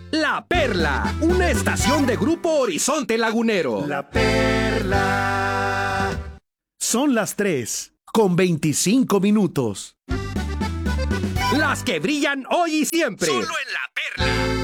La Perla, una estación de Grupo Horizonte Lagunero. La Perla. Son las 3:25. Las que brillan hoy y siempre. Solo en La Perla.